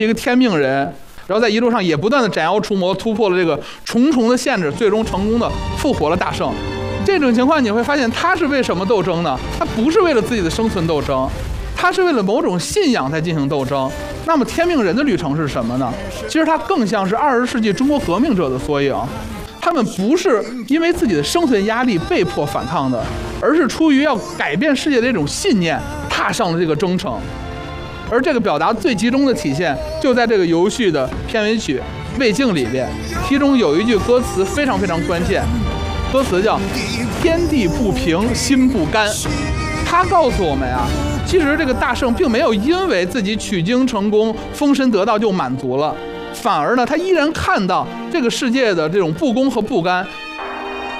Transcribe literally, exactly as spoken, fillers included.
一个天命人，然后在一路上也不断的斩妖除魔，突破了这个重重的限制，最终成功的复活了大圣。这种情况你会发现，他是为什么斗争呢？他不是为了自己的生存斗争，他是为了某种信仰在进行斗争。那么天命人的旅程是什么呢？其实它更像是二十世纪中国革命者的缩影。他们不是因为自己的生存压力被迫反抗的，而是出于要改变世界的这种信念，踏上了这个征程。而这个表达最集中的体现，就在这个游戏的片尾曲《魏晋》里边，其中有一句歌词非常非常关键，歌词叫“天地不平，心不甘”。他告诉我们啊，其实这个大圣并没有因为自己取经成功、封神得道就满足了，反而呢，他依然看到这个世界的这种不公和不甘，